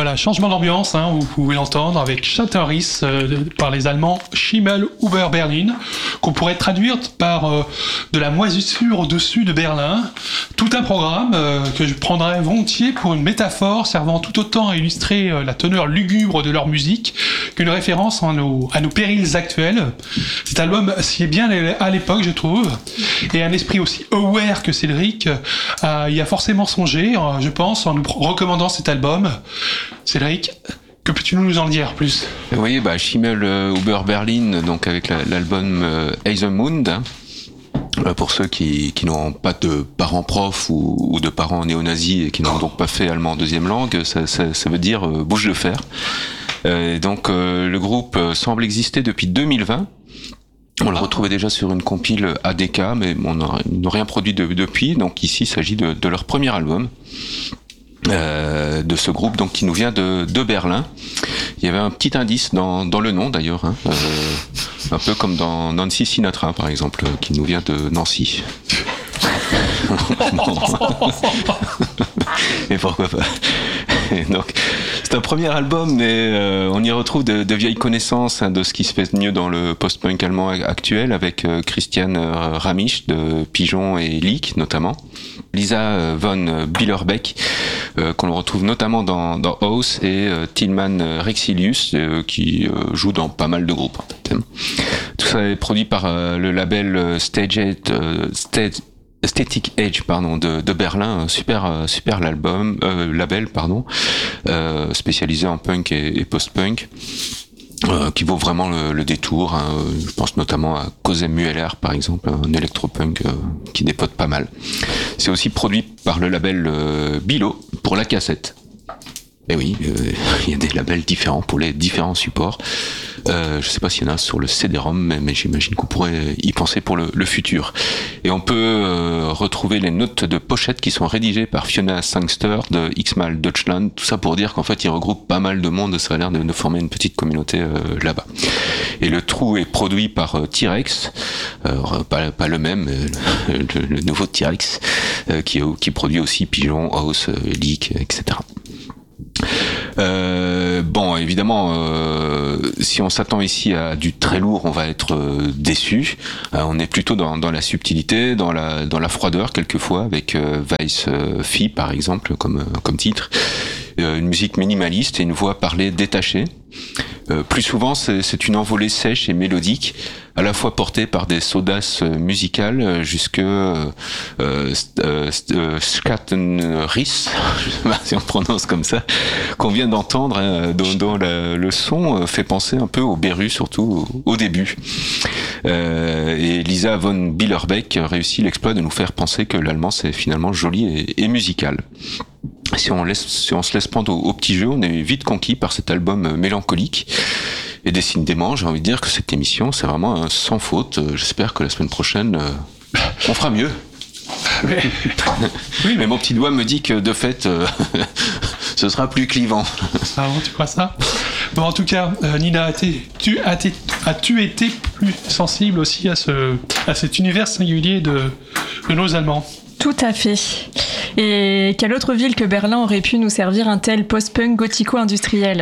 Voilà, changement d'ambiance, hein, vous pouvez l'entendre avec Chatteris par les Allemands Schimmel über Berlin, qu'on pourrait traduire par de la moisissure au-dessus de Berlin. Tout un programme que je prendrais volontiers pour une métaphore servant tout autant à illustrer la teneur lugubre de leur musique qu'une référence à nos périls actuels. Cet album sied bien à l'époque, je trouve, et un esprit aussi aware que Cédric y a forcément songé, je pense, en nous recommandant cet album. Cédric, que peux-tu nous en dire plus ? Oui, Schimmel über Berlin, donc avec l'album Eisenmund. Pour ceux qui n'ont pas de parents profs ou de parents néo-nazis et qui n'ont donc pas fait allemand en deuxième langue, ça veut dire bouche de fer. Donc le groupe semble exister depuis 2020. On le retrouvait déjà sur une compile ADK, mais ils n'ont rien produit depuis. Donc ici, il s'agit de leur premier album. De ce groupe donc qui nous vient de Berlin. Il y avait un petit indice dans le nom d'ailleurs, hein, un peu comme dans Nancy Sinatra par exemple, qui nous vient de Nancy. Et pourquoi pas. Donc c'est un premier album, mais on y retrouve de vieilles connaissances, hein, de ce qui se fait mieux dans le post-punk allemand actuel, avec Christian Ramisch de Pigeon et Leak notamment, Lisa von Billerbeck qu'on retrouve notamment dans House, et Tilman Rexilius qui joue dans pas mal de groupes en fait. Tout ça est produit par le label Static Age de Berlin, super label spécialisé en punk et post-punk, qui vaut vraiment le détour, hein. Je pense notamment à Cosem Mueller par exemple, un électropunk qui dépote pas mal. C'est aussi produit par le label Bilo pour la cassette. Et oui, il y a des labels différents pour les différents supports. Je sais pas s'il y en a sur le CD-ROM, mais j'imagine qu'on pourrait y penser pour le futur. Et on peut retrouver les notes de pochette qui sont rédigées par Fiona Sangster de X-Mal Deutschland. Tout ça pour dire qu'en fait, ils regroupent pas mal de monde. Ça a l'air de former une petite communauté là-bas. Et le trou est produit par T-Rex, pas le même, le nouveau T-Rex, qui produit aussi Pigeon, House, Leak, etc. Évidemment, si on s'attend ici à du très lourd, on va être déçu. On est plutôt dans la subtilité, dans la froideur quelquefois, avec Vice Fee par exemple comme titre. Une musique minimaliste et une voix parlée détachée. Plus souvent, c'est une envolée sèche et mélodique, à la fois portée par des saudaces musicales jusque Scattenriss, je sais pas si on prononce comme ça, qu'on vient d'entendre, hein, dont le son fait penser un peu au Beru, surtout au début. Et Lisa von Billerbeck réussit l'exploit de nous faire penser que l'allemand c'est finalement joli et musical. Si on se laisse prendre au petit jeu, on est vite conquis par cet album mélancolique. Et décidément, j'ai envie de dire que cette émission, c'est vraiment un sans faute. J'espère que la semaine prochaine, on fera mieux. Oui, mais mon petit doigt me dit que de fait, ce sera plus clivant. Ah bon, tu crois ça ? Bon, en tout cas, Nina, as-tu été plus sensible aussi à cet univers singulier de nos Allemands ? Tout à fait. Et quelle autre ville que Berlin aurait pu nous servir un tel post-punk gothico-industriel ?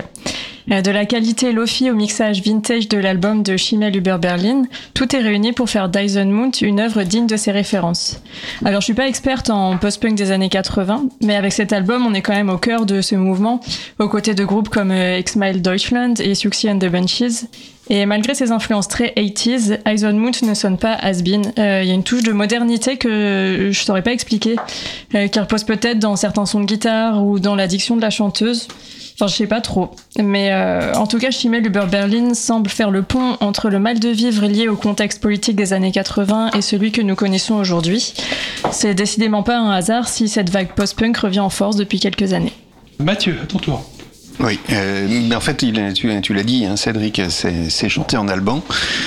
De la qualité lo-fi au mixage vintage de l'album de Schimmel über Berlin, tout est réuni pour faire d'Eisenmund une œuvre digne de ses références. Alors je suis pas experte en post-punk des années 80, mais avec cet album on est quand même au cœur de ce mouvement, aux côtés de groupes comme X-Mile Deutschland et Siouxsie and the Banshees. Et malgré ses influences très 80s, Eisenmund ne sonne pas has-been. Il y a une touche de modernité que je saurais pas expliquer, qui repose peut-être dans certains sons de guitare ou dans la diction de la chanteuse. Enfin, je sais pas trop. Mais en tout cas, Schimmel über Berlin semble faire le pont entre le mal de vivre lié au contexte politique des années 80 et celui que nous connaissons aujourd'hui. C'est décidément pas un hasard si cette vague post-punk revient en force depuis quelques années. Mathieu, à ton tour. Oui, mais en fait, tu l'as dit, hein, Cédric, c'est chanté en allemand,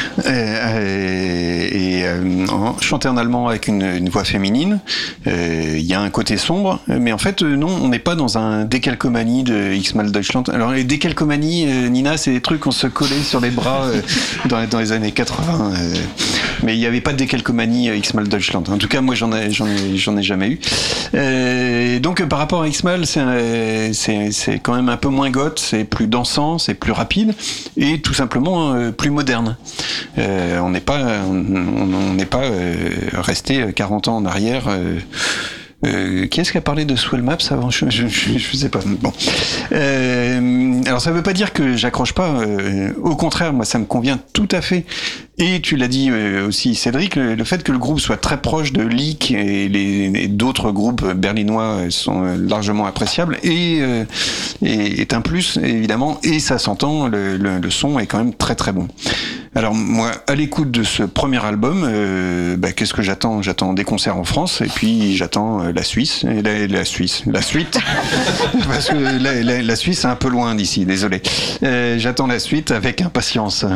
chanté en allemand avec une voix féminine. Il y a un côté sombre, mais en fait, non, on n'est pas dans un décalcomanie de X-Mal Deutschland. Alors, les décalcomanies, Nina, c'est des trucs qu'on se collait sur les bras dans les années 80. Mais il n'y avait pas de décalcomanie X-Mal Deutschland. En tout cas, moi, j'en ai jamais eu. Donc, par rapport à X-Mal, c'est quand même un peu moins goth, c'est plus dansant, c'est plus rapide et tout simplement plus moderne. On n'est pas resté 40 ans en arrière. Qui est-ce qui a parlé de Swell Maps avant ? Je sais pas. Bon. Alors ça veut pas dire que j'accroche pas. Au contraire, moi ça me convient tout à fait. Et tu l'as dit aussi, Cédric, le fait que le groupe soit très proche de Leak et d'autres groupes berlinois sont largement appréciables et est un plus évidemment. Et ça s'entend. Le son est quand même très très bon. Alors moi, à l'écoute de ce premier album, qu'est-ce que j'attends ? J'attends des concerts en France et puis j'attends la Suisse et la suite. Parce que la Suisse c'est un peu loin d'ici, désolé. J'attends la suite avec impatience.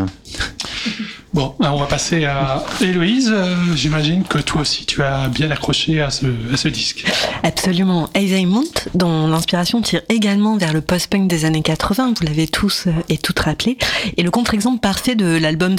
Bon, on va passer à Héloïse. J'imagine que toi aussi, tu as bien accroché à ce disque. Absolument. Aizemont, dont l'inspiration tire également vers le post-punk des années 80, vous l'avez tous et toutes rappelé, est le contre-exemple parfait de l'album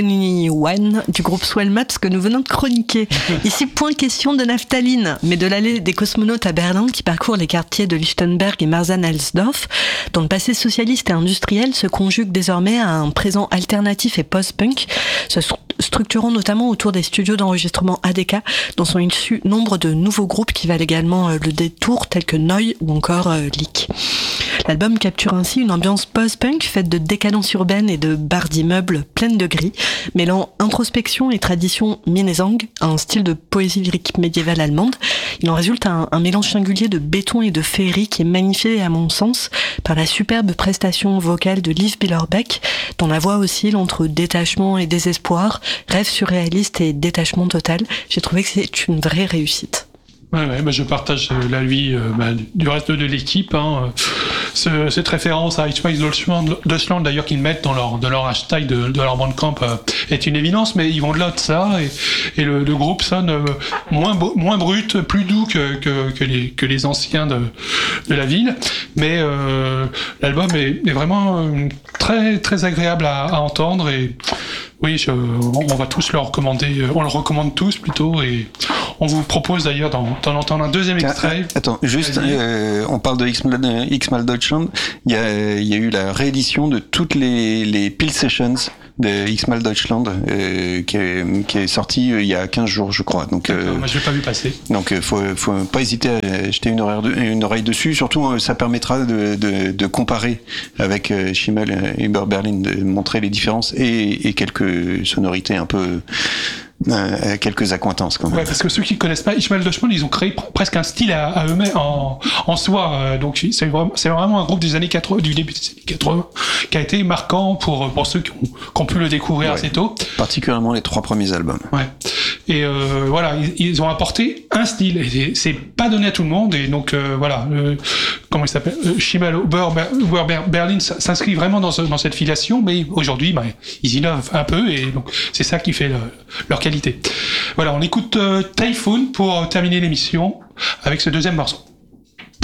C21 du groupe Swell Maps que nous venons de chroniquer. Ici, point question de naphtaline, mais de l'allée des cosmonautes à Berlin qui parcourt les quartiers de Lichtenberg et Marzahn-Hellersdorf, dont le passé socialiste et industriel se conjugue désormais à un présent alternatif et post-punk, se structurant notamment autour des studios d'enregistrement ADK, dont sont issus nombre de nouveaux groupes qui valent également le détour, tels que Neu ou encore Leak. L'album capture ainsi une ambiance post-punk faite de décadence urbaine et de barres d'immeubles pleines de gris, mêlant introspection et tradition minnesang, un style de poésie lyrique médiévale allemande. Il en résulte un mélange singulier de béton et de féerie qui est magnifié à mon sens par la superbe prestation vocale de Liv Billerbeck, dont la voix oscille entre détachement et désespoir, rêve surréaliste et détachement total. J'ai trouvé que c'est une vraie réussite. Ouais, je partage l'avis du reste de l'équipe. Cette référence à H-Miles Deutschland, d'ailleurs, qu'ils mettent dans leur hashtag de leur bandcamp est une évidence, mais ils vont de là de ça, et le groupe sonne moins brut, plus doux que les anciens de la ville, mais l'album est vraiment très, très agréable à entendre, et oui, on va tous le recommander, on le recommande tous plutôt, et on vous propose d'ailleurs d'en entendre un deuxième extrait. Attends, juste, on parle de X-Mal Deutschland, il y a eu la réédition de toutes les Peel Sessions de X-Mal Deutschland qui est sorti il y a 15 jours, je crois. Donc, moi, je l'ai pas vu passer. Donc, faut pas hésiter à jeter une oreille dessus. Surtout, ça permettra de comparer avec Schimmel et Uber Berlin, de montrer les différences et quelques sonorités un peu... quelques accointances quand même. Ouais, parce que ceux qui connaissent pas H-Miles Deutschland, ils ont créé presque un style à eux-mêmes en soi. Donc c'est vraiment un groupe des années 80, du début des années 80, qui a été marquant pour ceux qui ont pu le découvrir assez tôt. Particulièrement les 3 premiers albums. Ouais. Et voilà, ils ont apporté un style. Et c'est pas donné à tout le monde. Et donc voilà, comment il s'appelle, Schimmel Uber Berlin s'inscrit vraiment dans cette filiation, mais aujourd'hui, ils innovent un peu, et donc c'est ça qui fait leur qualité. Voilà, on écoute Typhoon pour terminer l'émission avec ce deuxième morceau.